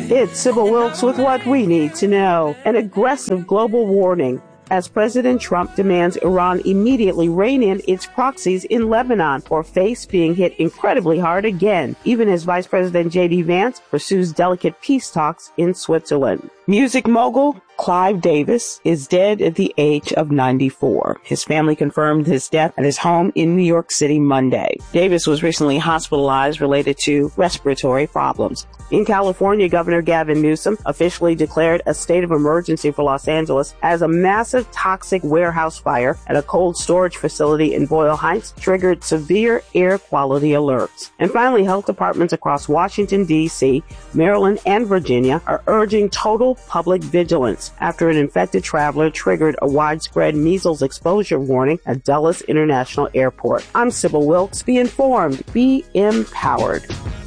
It's Sybil Wilkes with what we need to know. An aggressive global warning as President Trump demands Iran immediately rein in its proxies in Lebanon or face being hit incredibly hard again, even as Vice President J.D. Vance pursues delicate peace talks in Switzerland. Music mogul Clive Davis is dead at the age of 94. His family confirmed his death at his home in New York City Monday. Davis was recently hospitalized related to respiratory problems. In California, Governor Gavin Newsom officially declared a state of emergency for Los Angeles as a massive toxic warehouse fire at a cold storage facility in Boyle Heights triggered severe air quality alerts. And finally, health departments across Washington, D.C., Maryland, and Virginia are urging total public vigilance after an infected traveler triggered a widespread measles exposure warning at Dulles International Airport. I'm Sybil Wilkes. Be informed. Be empowered.